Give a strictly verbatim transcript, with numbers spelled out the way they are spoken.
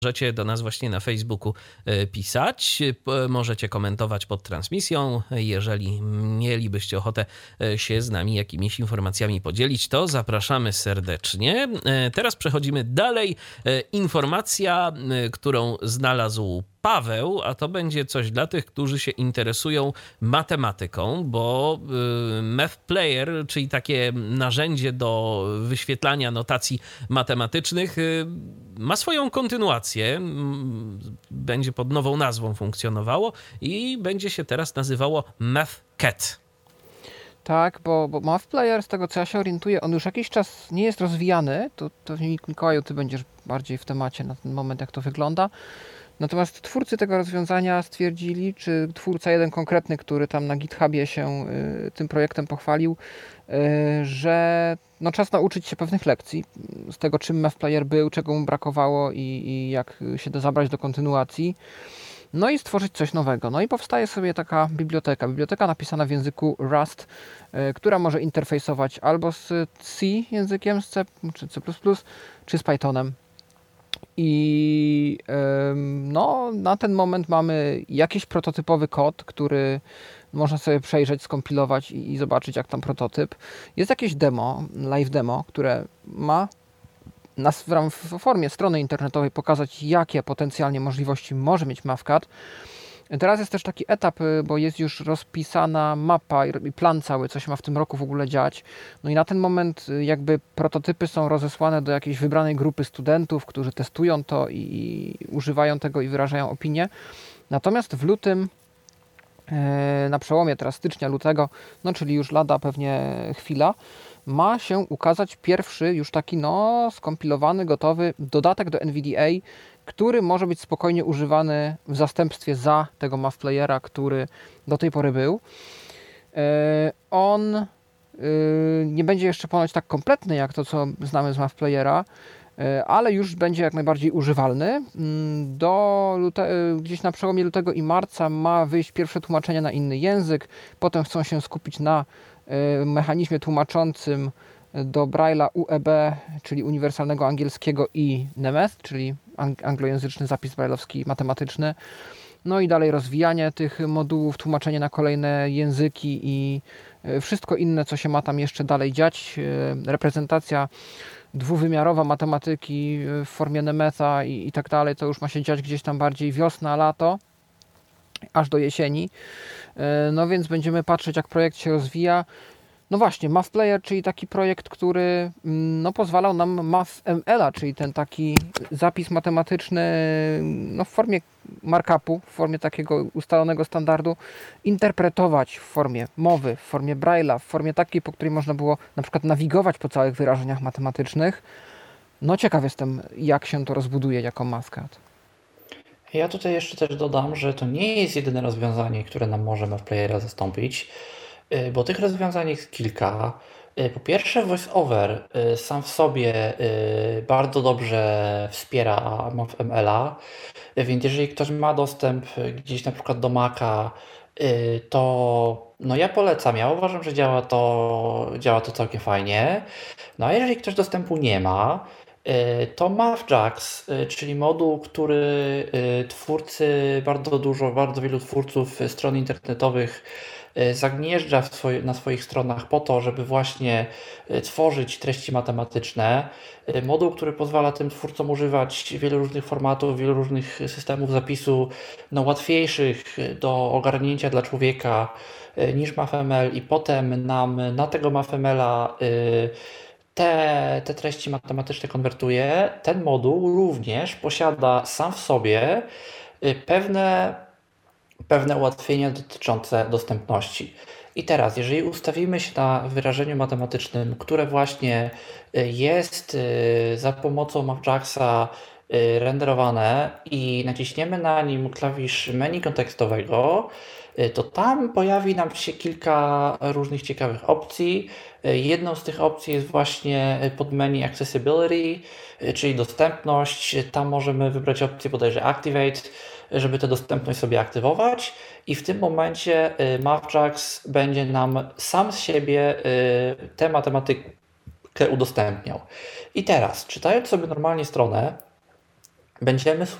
Możecie do nas właśnie na Facebooku pisać, możecie komentować pod transmisją. Jeżeli mielibyście ochotę się z nami jakimiś informacjami podzielić, to zapraszamy serdecznie. Teraz przechodzimy dalej. Informacja, którą znalazł Paweł, a to będzie coś dla tych, którzy się interesują matematyką, bo Math Player, czyli takie narzędzie do wyświetlania notacji matematycznych, ma swoją kontynuację, będzie pod nową nazwą funkcjonowało i będzie się teraz nazywało MathCat. Tak, bo, bo Math Player, z tego co ja się orientuję, on już jakiś czas nie jest rozwijany. To, to Mikołaju, ty będziesz bardziej w temacie na ten moment, jak to wygląda. Natomiast twórcy tego rozwiązania stwierdzili, czy twórca jeden konkretny, który tam na GitHubie się y, tym projektem pochwalił, y, że no, czas nauczyć się pewnych lekcji z tego, czym Math Player był, czego mu brakowało i, i jak się da zabrać do kontynuacji. No i stworzyć coś nowego. No i powstaje sobie taka biblioteka. Biblioteka napisana w języku Rust, y, która może interfejsować albo z C językiem, z C, czy C plus plus, czy z Pythonem. I no, na ten moment mamy jakiś prototypowy kod, który można sobie przejrzeć, skompilować i, i zobaczyć, jak tam prototyp. Jest jakieś demo, live demo, które ma na, w formie strony internetowej pokazać, jakie potencjalnie możliwości może mieć MathCat. Teraz jest też taki etap, bo jest już rozpisana mapa i plan cały, co się ma w tym roku w ogóle dziać. No i na ten moment jakby prototypy są rozesłane do jakiejś wybranej grupy studentów, którzy testują to i, i używają tego i wyrażają opinię. Natomiast w lutym, na przełomie teraz stycznia, lutego, no czyli już lada pewnie chwila, ma się ukazać pierwszy już taki no skompilowany, gotowy dodatek do N V D A, który może być spokojnie używany w zastępstwie za tego Math Playera, który do tej pory był. On nie będzie jeszcze ponoć tak kompletny jak to, co znamy z Math Playera, ale już będzie jak najbardziej używalny. Do lute- gdzieś na przełomie lutego i marca ma wyjść pierwsze tłumaczenie na inny język, potem chcą się skupić na mechanizmie tłumaczącym do Braille'a U E B, czyli uniwersalnego angielskiego, i Nemeth, czyli anglojęzyczny zapis braille'owski matematyczny. No i dalej rozwijanie tych modułów, tłumaczenie na kolejne języki i wszystko inne, co się ma tam jeszcze dalej dziać. Reprezentacja dwuwymiarowa matematyki w formie Nemetha i, i tak dalej, to już ma się dziać gdzieś tam bardziej wiosna, lato, aż do jesieni. No więc będziemy patrzeć, jak projekt się rozwija. No właśnie, Math Player, czyli taki projekt, który no, pozwalał nam MathML, czyli ten taki zapis matematyczny no, w formie markupu, w formie takiego ustalonego standardu, interpretować w formie mowy, w formie Braille'a, w formie takiej, po której można było na przykład nawigować po całych wyrażeniach matematycznych. No ciekaw jestem, jak się to rozbuduje jako MathCat. Ja tutaj jeszcze też dodam, że to nie jest jedyne rozwiązanie, które nam może Math Playera zastąpić, bo tych rozwiązań jest kilka. Po pierwsze, VoiceOver sam w sobie bardzo dobrze wspiera MathML, więc jeżeli ktoś ma dostęp gdzieś na przykład do Maca, to no ja polecam, ja uważam, że działa to, działa to całkiem fajnie. No a jeżeli ktoś dostępu nie ma, to MathJax, czyli moduł, który twórcy, bardzo dużo, bardzo wielu twórców stron internetowych zagnieżdża w swoje, na swoich stronach po to, żeby właśnie tworzyć treści matematyczne. Moduł, który pozwala tym twórcom używać wielu różnych formatów, wielu różnych systemów zapisu, no, łatwiejszych do ogarnięcia dla człowieka niż MathML, i potem nam na tego MathMLa te, te treści matematyczne konwertuje. Ten moduł również posiada sam w sobie pewne pewne ułatwienia dotyczące dostępności. I teraz, jeżeli ustawimy się na wyrażeniu matematycznym, które właśnie jest za pomocą MathJaxa renderowane, i naciśniemy na nim klawisz menu kontekstowego, to tam pojawi nam się kilka różnych ciekawych opcji. Jedną z tych opcji jest właśnie podmenu Accessibility, czyli dostępność. Tam możemy wybrać opcję bodajże Activate, żeby tę dostępność sobie aktywować, i w tym momencie MathJax będzie nam sam z siebie tę matematykę udostępniał. I teraz, czytając sobie normalnie stronę, będziemy